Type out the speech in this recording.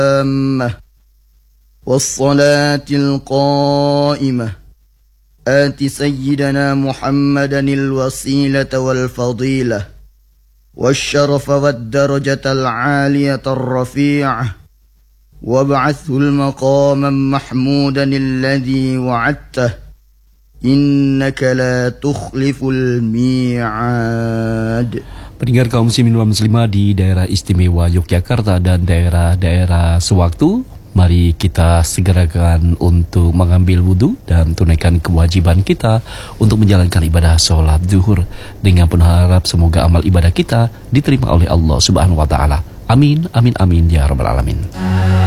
والصلاة القائمة آت سيدنا محمدا الوسيلة والفضيلة والشرف والدرجة العالية الرفيعة وابعثه المقاما محمودا الذي وعدته إنك لا تخلف الميعاد. Pendengar kaum muslimin wal muslimah di daerah istimewa Yogyakarta dan daerah-daerah sewaktu, mari kita segerakan untuk mengambil wudhu dan tunaikan kewajiban kita untuk menjalankan ibadah sholat zuhur dengan penuh harap semoga amal ibadah kita diterima oleh Allah Subhanahu wa Ta'ala. Amin, amin, amin ya rabbal alamin.